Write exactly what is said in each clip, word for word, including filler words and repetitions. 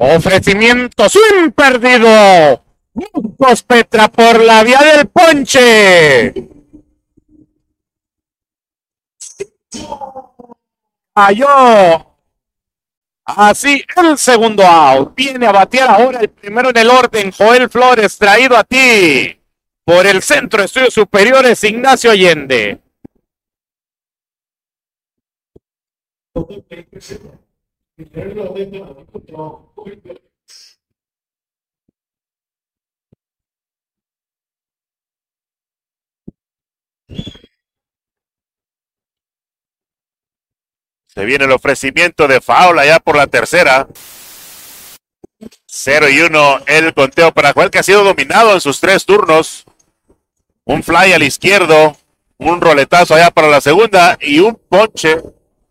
Ofrecimiento swing perdido. Marcos Petra por la vía del ponche. Cayó. Así el segundo out. Viene a batear ahora el primero en el orden. Joel Flores, traído a ti por el Centro de Estudios Superiores Ignacio Allende. Se viene el ofrecimiento de foul allá por la tercera. cero y uno el conteo para Joel, que ha sido dominado en sus tres turnos. Un fly al izquierdo, un roletazo allá para la segunda y un ponche.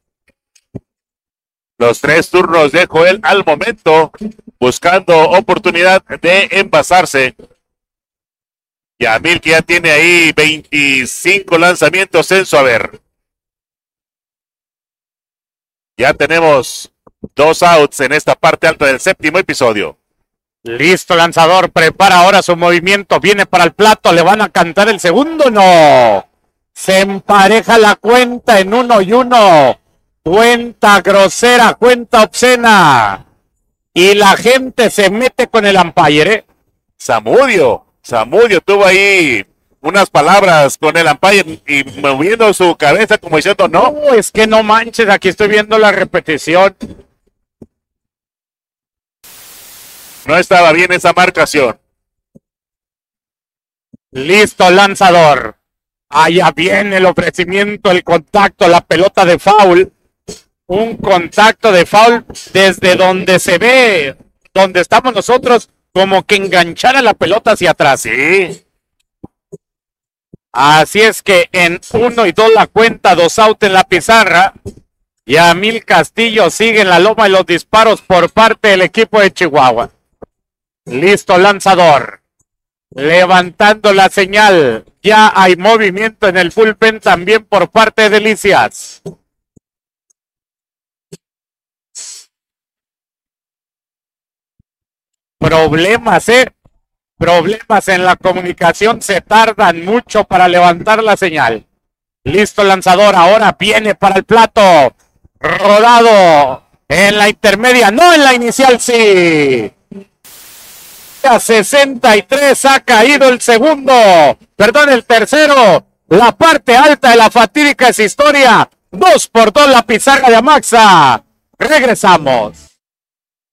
Los tres turnos de Joel al momento, buscando oportunidad de envasarse. Yamil, que ya tiene ahí veinticinco lanzamientos en su haber. Ya tenemos dos outs en esta parte alta del séptimo episodio. Listo, lanzador, prepara ahora su movimiento, viene para el plato, le van a cantar el segundo, no. Se empareja la cuenta en uno y uno. Cuenta grosera, cuenta obscena. Y la gente se mete con el umpire, ¿eh? Zamudio, Zamudio tuvo ahí unas palabras con el umpire y moviendo su cabeza como diciendo no. No, es que no manches, aquí estoy viendo la repetición. No estaba bien esa marcación. Listo, lanzador. Allá viene el ofrecimiento, el contacto, la pelota de foul. Un contacto de foul desde donde se ve, donde estamos nosotros, como que enganchara la pelota hacia atrás. Sí. Así es que en uno y dos la cuenta, dos out en la pizarra. Yamil Castillo sigue en la loma de los disparos por parte del equipo de Chihuahua. Listo, lanzador. Levantando la señal. Ya hay movimiento en el bullpen también por parte de Delicias. Problemas, ¿eh? Problemas en la comunicación, se tardan mucho para levantar la señal. Listo, lanzador, ahora viene para el plato. Rodado en la intermedia, no en la inicial, sí. A sesenta y tres ha caído el segundo, perdón, el tercero. La parte alta de la fatídica es historia. Dos por dos la pizarra de Amaxa. Regresamos.